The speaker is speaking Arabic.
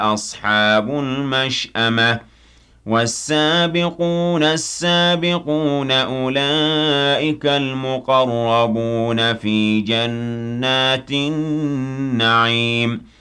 أَصْحَابُ الْمَشْأَمَةِ وَالسَّابِقُونَ السَّابِقُونَ أُولَٰئِكَ الْمُقَرَّبُونَ فِي جَنَّاتِ النَّعِيمِ